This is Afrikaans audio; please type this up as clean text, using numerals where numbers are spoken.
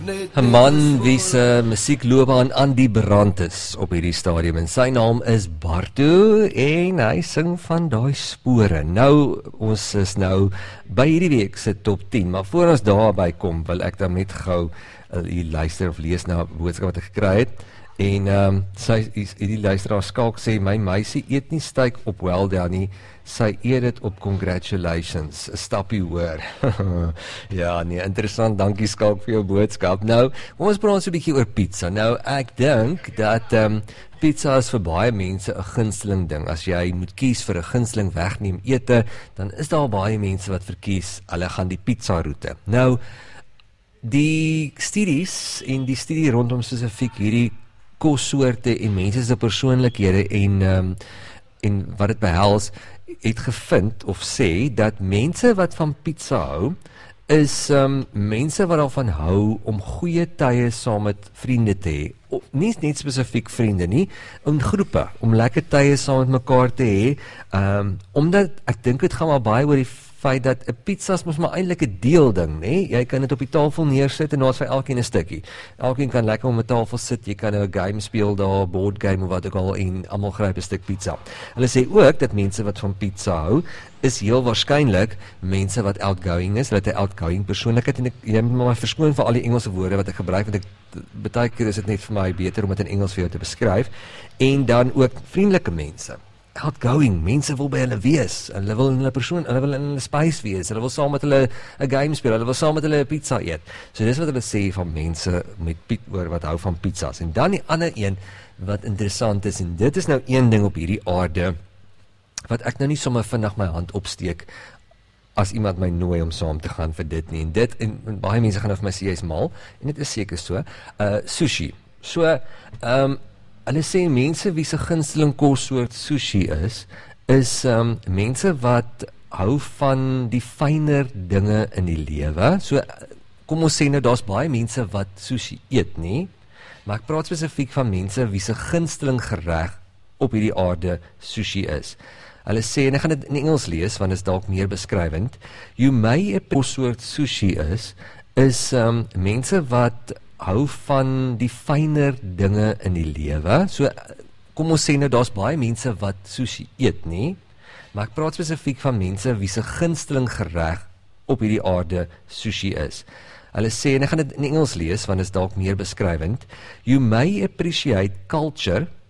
'n man wie se musiekloopbaan aan die brand is op hierdie stadium en sy naam is Bartu en hy sing van daai spore. Nou, ons is nou by hierdie week se top 10, maar voor ons daarby kom, wil ek dan net gou hier luister of lees na 'n boodskap wat ek gekry het. En die luisteraar Skalk sê, my meisie eet nie steak op well down nie, sy eet dit op congratulations, 'n stappie hoor. Ja, nee, interessant, dankie Skalk vir jou boodskap. Nou, kom ons praat so 'n bietjie oor pizza. Nou, ek dink dat pizza is vir baie mense 'n gunsteling ding. As jy moet kies vir 'n gunsteling wegneem ete, dan is daar baie mense wat verkies, hulle gaan die pizza roete. Nou, die studies en die studie rondom spesifiek hierdie kossoorte en mense se persoonlikhede en wat dit behels, het gevind of sê dat mense wat van pizza hou, is mense wat daarvan hou om goeie tye saam met vriende te hê. Nie net spesifiek vriende nie, in groepe, om lekker tye saam met mekaar te hê, omdat ek dink dit gaan maar baie oor die feit dat 'n pizza is mos maar eintlik 'n deelding, né? Jy kan dit op die tafel neersit en daar's vir elkeen 'n stukkie. Elkeen kan lekker om 'n tafel sit, jy kan 'n game speel daar, board game of wat ook al, en almal gryp 'n stuk pizza. Hulle sê ook dat mense wat van pizza hou, is heel waarskynlik mense wat outgoing is, hulle het 'n outgoing persoonlikheid, en jy moet maar verskoon vir al die Engelse woorde wat ek gebruik, want baie keer is dit net vir my beter om dit in Engels vir jou te beskryf, en dan ook vriendelike mense. Outgoing, mense wil by hulle wees, hulle wil in hulle space wees, hulle wil saam met hulle 'n game speel, hulle wil saam met hulle 'n pizza eet. So dis wat hulle sê van mense wat hou van pizzas. En dan die ander een wat interessant is, en dit is nou een ding op hierdie aarde wat ek nou nie sommer vinnig my hand opsteek as iemand my nooi om saam te gaan vir dit nie. En baie mense gaan nou vir my sê jy's mal, en dit is seker so. Sushi. So, hulle sê mense wie se gunsteling kossoort sushi is mense wat hou van die fynere dinge in die lewe. So, kom ons sê nou, daar's baie mense wat sushi eet nie, maar ek praat spesifiek van mense wie se gunsteling gereg op hierdie aarde sushi is. Hulle sê, en ek gaan dit in Engels lees, want dit is dalk meer beskrywend, you may 'n kossoort sushi is mense wat hou van die fynere dinge in die lewe. So, kom ons sê nou, daar's baie mense wat sushi eet nie, maar ek praat spesifiek van mense wie se gunsteling gereg op hierdie aarde sushi is. Hulle sê, en ek gaan dit in Engels lees, want dit is dalk meer beskrywend, you may appreciate culture